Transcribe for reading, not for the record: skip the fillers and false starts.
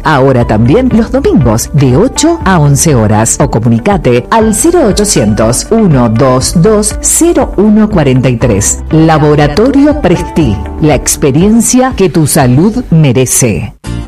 Ahora también los domingos de 8 a 11 horas. O comunicate al 0800 122 0143. Laboratorio Presti, la experiencia que tu salud merece.